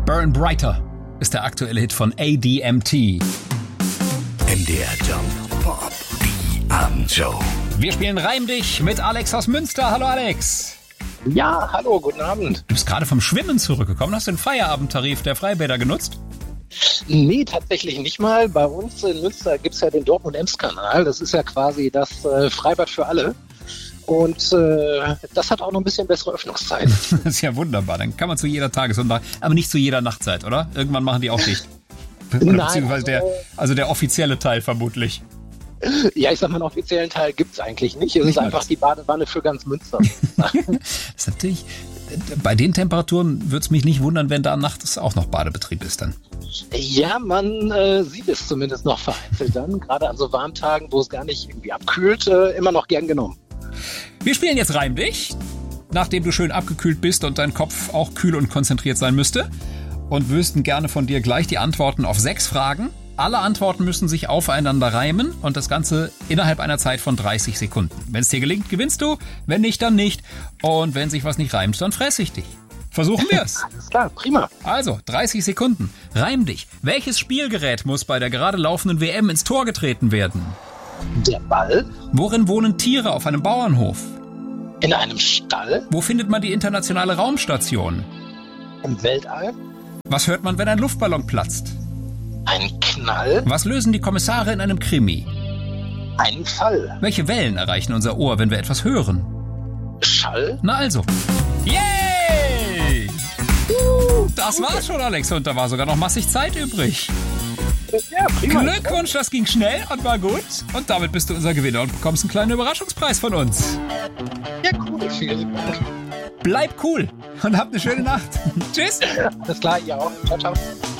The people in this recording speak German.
Burn Brighter ist der aktuelle Hit von ADMT. MDR Jump Pop, die Abendshow. Wir spielen Reim dich mit Alex aus Münster. Hallo Alex. Ja, hallo, guten Abend. Du bist gerade vom Schwimmen zurückgekommen. Hast du den Feierabendtarif der Freibäder genutzt? Nee, tatsächlich nicht mal. Bei uns in Münster gibt es ja den Dortmund-Ems-Kanal. Das ist ja quasi das Freibad für alle. Und das hat auch noch ein bisschen bessere Öffnungszeit. Das ist ja wunderbar. Dann kann man zu jeder Tages- und aber nicht zu jeder Nachtzeit, oder? Irgendwann machen die auch dicht. Nein, beziehungsweise der offizielle Teil vermutlich. Ja, ich sag mal, einen offiziellen Teil gibt's eigentlich nicht. Es ist einfach die Badewanne für ganz Münster. Das ist natürlich, bei den Temperaturen würde es mich nicht wundern, wenn da nachts auch noch Badebetrieb ist dann. Ja, man sieht es zumindest noch vereinzelt dann. Gerade an so warmen Tagen, wo es gar nicht irgendwie abkühlt, immer noch gern genommen. Wir spielen jetzt Reim dich, nachdem du schön abgekühlt bist und dein Kopf auch kühl und konzentriert sein müsste. Und wüssten gerne von dir gleich die Antworten auf 6 Fragen. Alle Antworten müssen sich aufeinander reimen und das Ganze innerhalb einer Zeit von 30 Sekunden. Wenn es dir gelingt, gewinnst du. Wenn nicht, dann nicht. Und wenn sich was nicht reimt, dann fress ich dich. Versuchen wir es. Alles klar, prima. Also, 30 Sekunden. Reim dich. Welches Spielgerät muss bei der gerade laufenden WM ins Tor getreten werden? Der Ball Worin wohnen Tiere auf einem Bauernhof? in einem Stall Wo findet man die internationale Raumstation? im Weltall. Was hört man, wenn ein Luftballon platzt? Ein Knall, Was lösen die Kommissare in einem Krimi? ein Fall, Welche Wellen erreichen unser Ohr, wenn wir etwas hören? Schall. Na also. Yay! Das war's schon, Alex. Und da war sogar noch massig Zeit übrig. Ja, prima. Glückwunsch, das ging schnell und war gut. Und damit bist du unser Gewinner und bekommst einen kleinen Überraschungspreis von uns. Ja, cool. Vielen Dank. Bleib cool und habt eine schöne Nacht. Tschüss. Alles klar, ihr auch. Ciao, ciao.